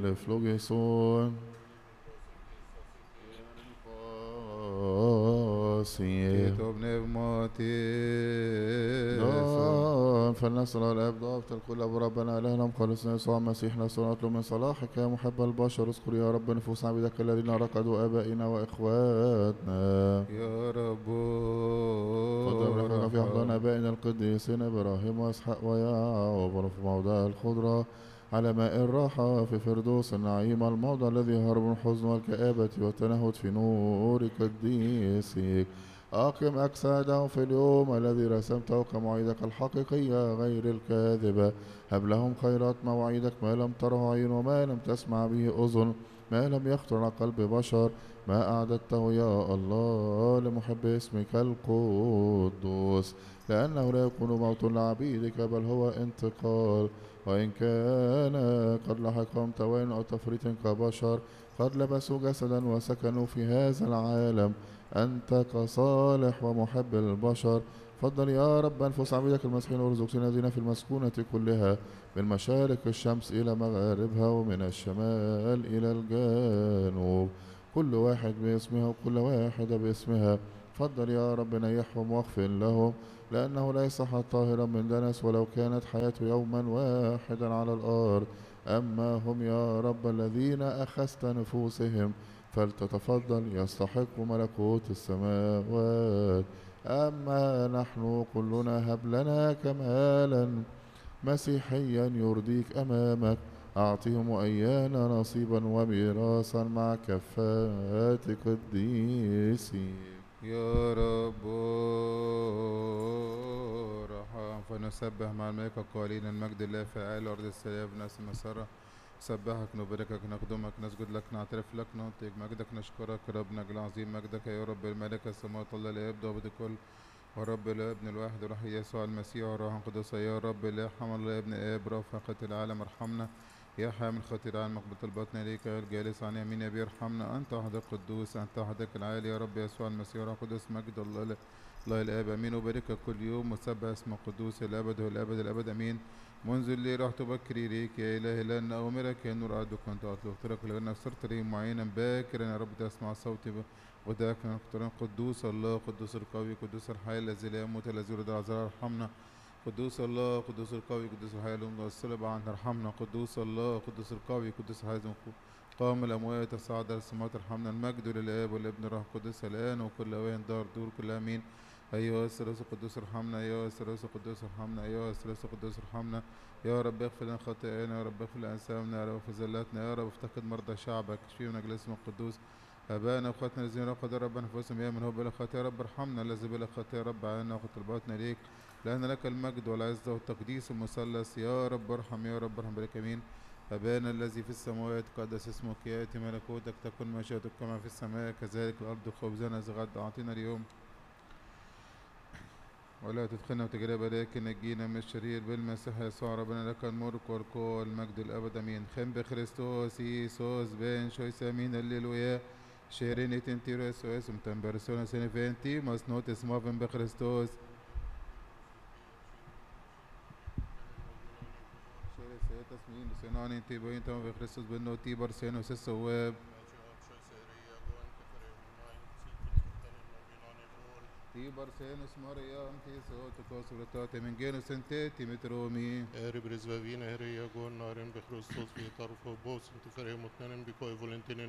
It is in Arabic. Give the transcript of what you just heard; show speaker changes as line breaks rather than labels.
Flogison.
Tito pneumatiso.
فلنسأل الآب ضابط الكل أبو ربنا إلهنا مخلصنا يسوع المسيح نسأل نطلب من صلاحك يا محب البشر اذكر يا رب نفوس عبيدك الذين رقدوا آبائنا وإخواتنا
يا رب
فضل برحمتك في أحضان آبائنا القديسين إبراهيم وإسحاق ويعقوب في موضع الخضرة على ماء الراحة في فردوس النعيم الموضع الذي هرب من الحزن والكآبة والتنهد في نور قديسك أقم أجسادهم في اليوم الذي رسمته كمواعيدك الحقيقية غير الكاذبة هب لهم خيرات مواعيدك ما لم تره عين وما لم تسمع به أذن ما لم يخطر على قلب بشر ما أعددته يا الله لمحب اسمك القدوس لأنه لا يكون موت لعبيدك بل هو انتقال وإن كان قد لحقهم توان أو تفريط كبشر قد لبسوا جسدا وسكنوا في هذا العالم أنت كصالح ومحب البشر فضل يا رب أنفس عبيدك المسيحيين وارزقنا الذين في المسكونة كلها من مشارق الشمس إلى مغاربها ومن الشمال إلى الجنوب كل واحد باسمها وكل واحدة باسمها فضل يا رب نيحهم واغفر لهم لأنه ليس أحد طاهرا من دنس ولو كانت حياته يوما واحدا على الأرض أما هم يا رب الذين أخذت نفوسهم فلتتفضل يستحق ملكوت السماوات أما نحن كلنا هب لنا كمالا مسيحيا يرضيك أمامك أعطهم وإيانا نصيبا وميراثا مع كفات قديسي
يا رب ارحم فنسبح مع الملائكة قائلين المجد لله في أعالي أرض السماء بنفس المسرة نسبحك نباركك نخدمك نسجد لك نعترف لك ننطق مجدك نشكرك ربنا العظيم مجدك يا رب الملائكة السماوات الله الآب ضابط الكل ورب الابن الواحد روح يسوع المسيح والروح القدس يا رب لا يرحم الله ابن الاب رافقة العالم ارحمنا يا حامل خطير العالم مقبلة البطن اليك يا الجالس عن يمين ابي ارحمنا انت وحدك القدوس انت وحدك العالي يا رب يسوع المسيح والروح القدس مجد الله الاب امين وباركك كل يوم وسبح اسم القدوس الابد والابد الابد امين منذ اللي رحت بكري ليك يا إلهي لأن أوامرك يا نور أرضك كنت أطلب طرق لأنك صرت لي معينا باكرا يا رب تسمع صوتي وذاك نقترن قدوس الله قدوس القوي قدوس الحي الذي لا يموت الذي يرد العذراء ارحمنا قدوس الله قدوس القوي قدوس الحي الأمم والصلب عنك ارحمنا قدوس الله قدوس القوي قدوس الحي قام الأموات صعد السماوات ارحمنا المجد للآب والابن والروح القدس الآن وكل أوان دار دور كل آمين أيها الثالوث القدوس ارحمنا أيها الثالوث القدوس ارحمنا أيها الثالوث القدوس ارحمنا يا رب اغفر لنا خطايانا يا رب اغفر لأنسامنا يا رب اغفر زلاتنا يا رب افتقد مرضى شعبك اشفي من أجل اسمك القدوس أبانا وأخواتنا الذين رقدوا رب أنفسهم يا من هو بلا خطايا يا رب ارحمنا الذي بلا خطايا يا رب عنا وطلباتنا ليك لأن لك المجد والعزة والتقديس المثلث يا رب ارحم يا رب ارحم بارك امين أبانا الذي في السماوات قدس اسمك يأتي ملكوتك تكن مشيئتك كما في السماء كذلك الأرض خبزنا غد أعطينا اليوم ولا تدخلنا وتجربة لكن نجينا من الشرير بالمسيح يسوع ربنا لك الملك والقوة والمجد الأبد أمين خم بخريستوس يسوس بين شويس أمين الليلويا شيرين تنتيرو يسوس متنبرسون سنفنتي مسنوت اسمافن بخريستوس شير سيتس مين سنان انتي بوين تم بخريستوس بنوتي برسينوس السواب تي برسينوس مريم تي صوت كوسولتات من جينوس انتي مترومي
Eri brizvevine eri jagon naren be Hristos fi tarfo bos inte för emot naren be koi volentinen